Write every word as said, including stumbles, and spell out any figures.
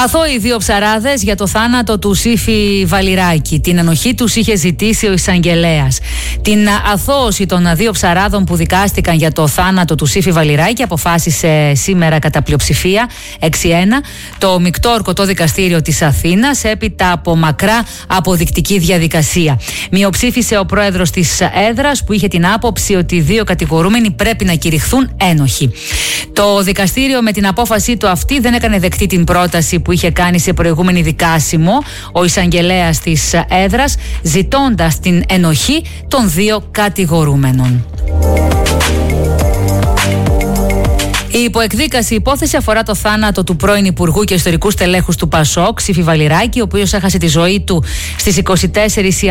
Αθώοι δύο ψαράδες για το θάνατο του Σύφη Βαλιράκη. Την ενοχή τους είχε ζητήσει ο εισαγγελέας. Την αθώωση των δύο ψαράδων που δικάστηκαν για το θάνατο του Σύφη Βαλιράκη αποφάσισε σήμερα κατά πλειοψηφία έξι ένα το Μεικτό Ορκωτό Δικαστήριο της Αθήνας, έπειτα από μακρά αποδεικτική διαδικασία. Μειοψήφισε ο πρόεδρος της έδρας, που είχε την άποψη ότι οι δύο κατηγορούμενοι πρέπει να κηρυχθούν ένοχοι. Το δικαστήριο με την απόφασή του αυτή δεν έκανε δεκτή την πρόταση που είχε κάνει σε προηγούμενη δικάσιμο ο εισαγγελέας της έδρας, ζητώντας την ενοχή των δύο κατηγορούμενων. Η υποεκδίκαση υπόθεση αφορά το θάνατο του πρώην Υπουργού και ιστορικού στελέχους του Πασόκ, Σύφη Βαλιράκη, ο οποίος έχασε τη ζωή του στις είκοσι τέσσερις